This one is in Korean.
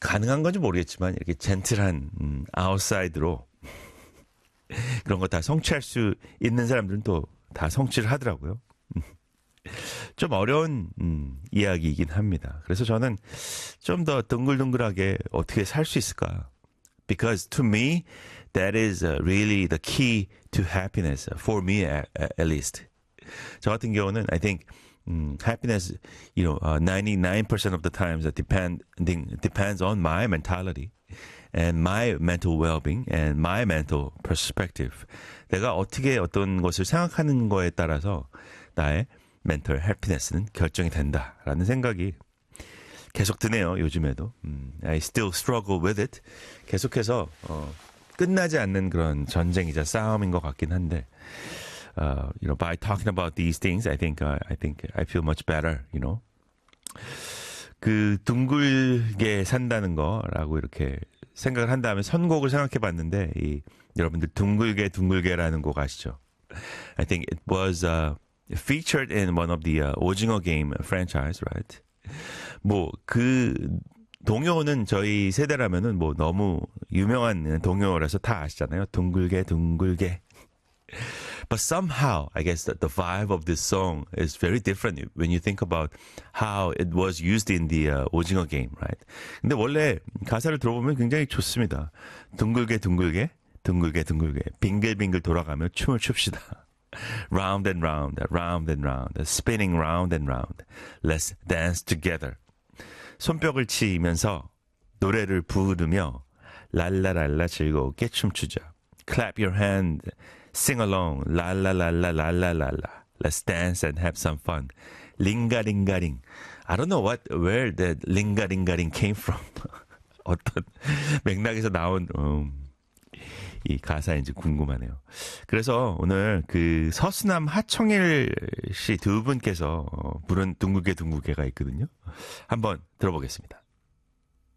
가능한 건지 모르겠지만 이렇게 젠틀한 아웃사이드로 그런 거 다 성취할 수 있는 사람들은 또 다 성취를 하더라고요. 좀 어려운 이야기이긴 합니다. 그래서 저는 좀 더 둥글둥글하게 어떻게 살 수 있을까? Because to me, that is really the key to happiness for me at least. 저 같은 경우는 I think happiness, 99% of the times that depends on my mentality and my mental well-being and my mental perspective. 내가 어떻게 어떤 것을 생각하는 거에 따라서 나의 mental happiness는 결정이 된다라는 생각이 계속 드네요. 요즘에도. I still struggle with it. 계속해서 끝나지 않는 그런 전쟁이자 싸움인 것 같긴 한데, by talking about these things, I think I feel much better. 그 둥글게 산다는 거라고 이렇게 생각을 한 다음에 선곡을 생각해 봤는데, 여러분들 둥글게라는 곡 아시죠? I think it was featured in one of the 오징어 게임 franchise, right? 뭐 그 동요는 저희 세대라면은 뭐 너무 유명한 동요라서 다 아시잖아요. 둥글게. But somehow, I guess that the vibe of this song is very different when you think about how it was used in the 오징어 game, right? 근데 원래 가사를 들어보면 굉장히 좋습니다. 둥글게, 빙글빙글 돌아가며 춤을 춥시다. Round and round, spinning round and round. Let's dance together. 손뼉을 치면서 노래를 부르며 랄라랄라 즐겁게 춤추자. Clap your hand, sing along, 랄라랄라. Let's dance and have some fun. 링가링가링. I don't know where the 링가링가링 came from. 어떤 맥락에서 나온 이 가사인지 궁금하네요. 그래서 오늘 그 서수남 하청일 씨 두 분께서 부른 둥글게가 있거든요. 한번 들어보겠습니다.